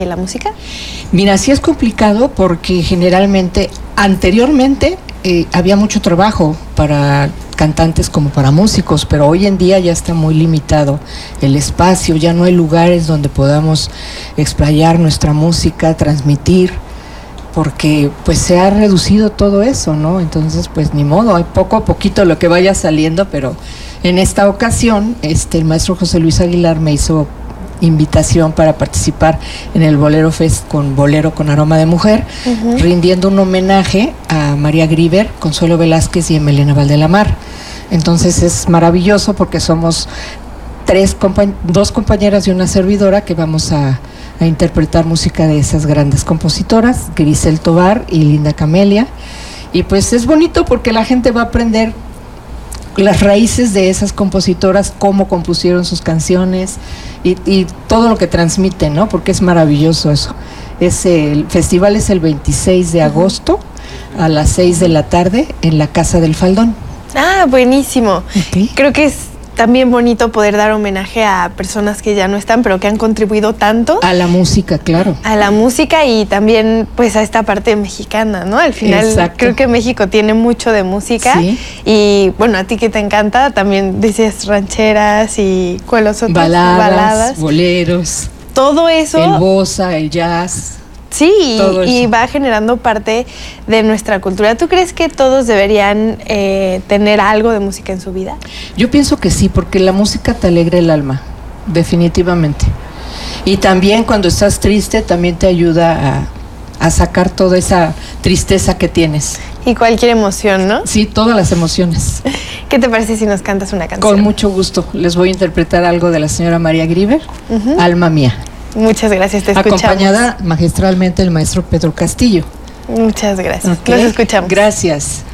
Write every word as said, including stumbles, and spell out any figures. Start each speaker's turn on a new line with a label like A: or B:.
A: la música?
B: Mira, sí es complicado porque generalmente, anteriormente, eh, había mucho trabajo para cantantes como para músicos, pero hoy en día ya está muy limitado el espacio, ya no hay lugares donde podamos explayar nuestra música, transmitir, porque pues se ha reducido todo eso, ¿no? Entonces, pues ni modo, hay poco a poquito lo que vaya saliendo, pero en esta ocasión, este, el maestro José Luis Aguilar me hizo invitación para participar en el Bolero Fest con Bolero con Aroma de Mujer, uh-huh. rindiendo un homenaje a María Grieber, Consuelo Velázquez y Emelena Valdelamar. Entonces es maravilloso porque somos tres compa- dos compañeras y una servidora que vamos a, a interpretar música de esas grandes compositoras, Grisel Tobar y Linda Camelia, y pues es bonito porque la gente va a aprender las raíces de esas compositoras, cómo compusieron sus canciones y, y todo lo que transmiten, ¿no? Porque es maravilloso eso. Es el festival es el veintiséis de agosto a las seis de la tarde en la Casa del Faldón.
A: Ah, buenísimo.
B: Okay.
A: Creo que es también bonito poder dar homenaje a personas que ya no están, pero que han contribuido tanto
B: a la música, claro.
A: A la música y también pues a esta parte mexicana, ¿no? Al final Exacto. creo que México tiene mucho de música. Sí. Y bueno, a ti que te encanta, también dices rancheras y ¿cuáles otros?
B: Baladas, baladas, boleros.
A: Todo eso.
B: El bossa, el jazz.
A: Sí, y, y va generando parte de nuestra cultura. ¿Tú crees que todos deberían eh, tener algo de música en su vida?
B: Yo pienso que sí, porque la música te alegra el alma, definitivamente. Y también cuando estás triste, también te ayuda a, a sacar toda esa tristeza que tienes.
A: Y cualquier emoción, ¿no?
B: Sí, todas las emociones.
A: ¿Qué te parece si nos cantas una canción?
B: Con mucho gusto. Les voy a interpretar algo de la señora María Grieber, uh-huh. Alma Mía.
A: Muchas gracias, te escuchamos.
B: Acompañada magistralmente del maestro Pedro Castillo.
A: Muchas gracias. Okay. Nos escuchamos.
B: Gracias.